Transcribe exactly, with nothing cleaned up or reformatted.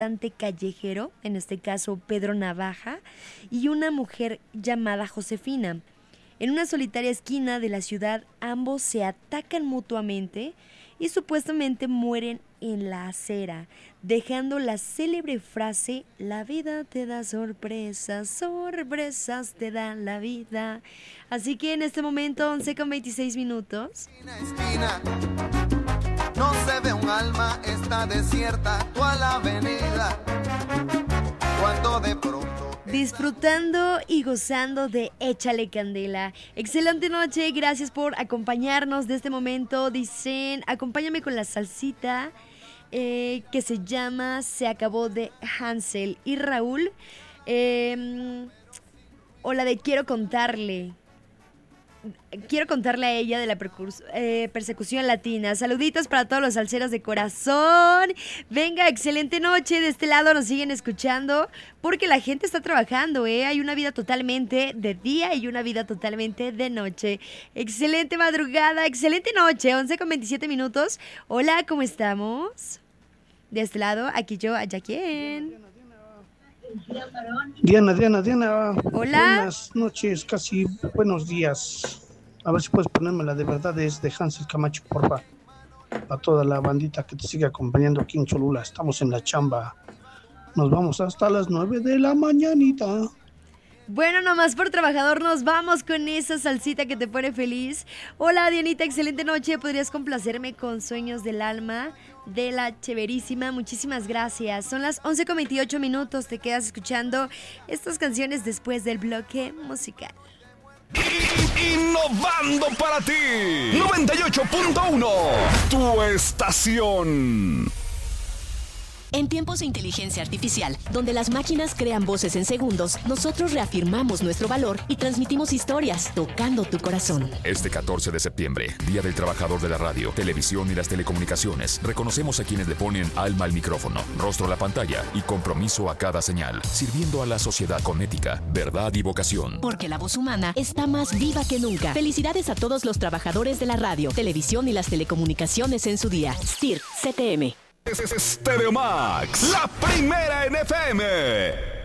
callejero, en este caso Pedro Navaja, y una mujer llamada Josefina. En una solitaria esquina de la ciudad, ambos se atacan mutuamente y supuestamente mueren en la acera, dejando la célebre frase: la vida te da sorpresas, sorpresas te da la vida. Así que en este momento, once con veintiséis minutos. Esquina, no se ve un alma, está desierta toda la avenida. Cuando de pronto Disfrutando y gozando de Échale Candela. Excelente noche, gracias por acompañarnos de este momento. Dicen, acompáñame con la salsita eh, que se llama Se Acabó, de Hansel y Raúl. Eh, o la de Quiero Contarle. Quiero contarle a ella de la percurs- eh, persecución latina. Saluditos para todos los salseros de corazón. Venga, excelente noche. De este lado nos siguen escuchando porque la gente está trabajando, ¿eh? Hay una vida totalmente de día y una vida totalmente de noche. Excelente madrugada, excelente noche. once con veintisiete minutos. Hola, ¿cómo estamos? De este lado, aquí yo, allá quién. Diana, Diana, Diana. Hola. Buenas noches, casi buenos días. A ver si puedes ponerme la de verdad es de Hansel Camacho, porfa. A toda la bandita que te sigue acompañando aquí en Cholula. Estamos en la chamba. Nos vamos hasta las nueve de la mañanita. Bueno, nomás por trabajador nos vamos con esa salsita que te pone feliz. Hola, Dianita, excelente noche. ¿Podrías complacerme con Sueños del Alma de la Cheverísima? Muchísimas gracias. Son las once con veintiocho minutos. Te quedas escuchando estas canciones después del bloque musical. Innovando para ti. noventa y ocho punto uno. Tu estación. En tiempos de inteligencia artificial, donde las máquinas crean voces en segundos, nosotros reafirmamos nuestro valor y transmitimos historias tocando tu corazón. Este catorce de septiembre, Día del Trabajador de la Radio, Televisión y las Telecomunicaciones, reconocemos a quienes le ponen alma al micrófono, rostro a la pantalla y compromiso a cada señal, sirviendo a la sociedad con ética, verdad y vocación. Porque la voz humana está más viva que nunca. Felicidades a todos los trabajadores de la radio, televisión y las telecomunicaciones en su día. S T I R, C T M. Es Stereo Max, la primera en F M.